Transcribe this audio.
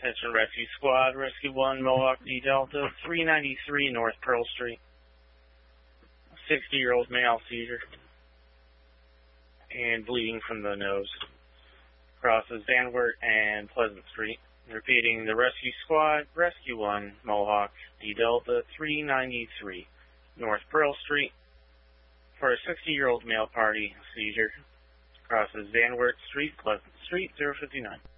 Attention Rescue Squad, Rescue 1, Mohawk D Delta, 393 North Pearl Street. 60-year-old male seizure and bleeding from the nose. Crosses Van Wert and Pleasant Street. Repeating, the Rescue Squad, Rescue 1, Mohawk D Delta, 393 North Pearl Street. For a 60-year-old male party seizure. Crosses Van Wert Street, Pleasant Street, 059.